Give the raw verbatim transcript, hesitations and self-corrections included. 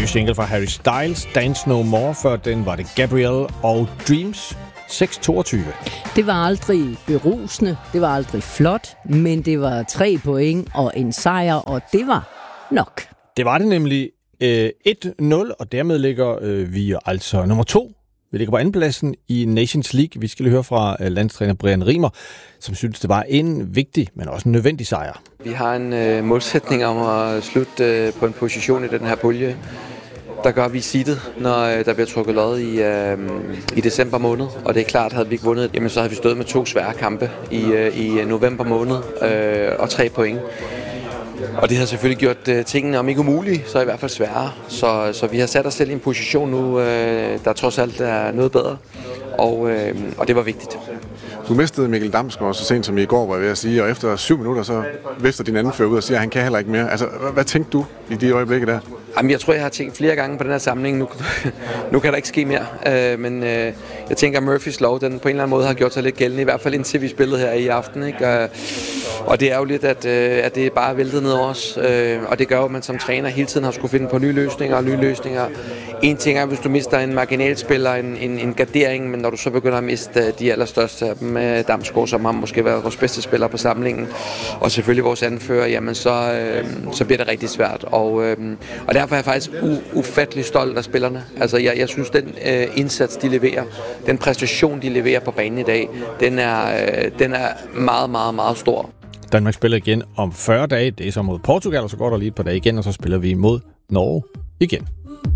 single fra Harry Styles, Dance No More, før den var det Gabrielle og Dreams, seks toogtyve. Det var aldrig berusende, det var aldrig flot, men det var tre point og en sejr, og det var nok. Det var det nemlig øh, et nul, og dermed ligger øh, vi altså nummer to. Vi ligger på andenpladsen i Nations League. Vi skal lige høre fra øh, landstræner Brian Rimer, som synes, det var en vigtig, men også en nødvendig sejr. Vi har en øh, målsætning om at slutte øh, på en position i den her pulje, der gør, at vi er seedet, når øh, der bliver trukket lod i, øh, i december måned. Og det er klart, at havde vi ikke vundet, jamen, så havde vi stået med to svære kampe i, øh, i november måned øh, og tre point. Og det har selvfølgelig gjort uh, tingene, om ikke umulige, så i hvert fald sværere. Så, så vi har sat os selv i en position nu, uh, der trods alt er noget bedre, og, uh, og det var vigtigt. Du mistede Mikkel Damsgaard så sent som i går, var jeg ved at sige, og efter syv minutter, så vifter din anden fører ud og siger, at han kan heller ikke mere. Altså, hvad, hvad tænkte du i de øjeblikke der? Jamen, jeg tror, jeg har tænkt flere gange på den her samling. Nu, nu kan der ikke ske mere. Uh, men uh, jeg tænker, at Murphys lov, den på en eller anden måde har gjort sig lidt gældende, i hvert fald indtil vi spillede her i aften. Ikke? Uh, og det er jo lidt, at, uh, at det bare er væltet ned over os. Uh, og det gør jo, at man som træner hele tiden har skulle finde på nye løsninger og nye løsninger. En ting er, hvis du mister en marginalspiller, en, en, en gardering, men når du så begynder at miste de allerstørste af dem, uh, Damsgaard, som har måske været vores bedste spiller på samlingen, og selvfølgelig vores anfører, jamen så, uh, så bliver det rigtig svært. Og, uh, og derfor er jeg faktisk u- ufattelig stolt af spillerne. Altså, jeg, jeg synes, den øh, indsats, de leverer, den præstation, de leverer på banen i dag, den er, øh, den er meget, meget, meget stor. Danmark spiller igen om fyrre dage. Det er så mod Portugal, og så går der lige et par dage igen, og så spiller vi mod Norge igen.